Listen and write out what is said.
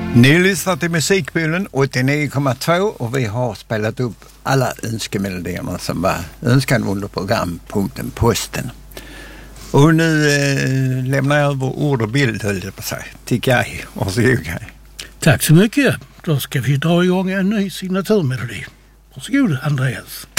Ni lyssnar till Musikbilen 89,2 och vi har spelat upp alla önskemelodierna som var önskade under programpunkten Posten. Och nu lämnar jag över ord och bild, höll det på sig, till Guy. Varsågod Guy. Tack så mycket. Då ska vi dra igång en ny signaturmelodi. Varsågod Andreas.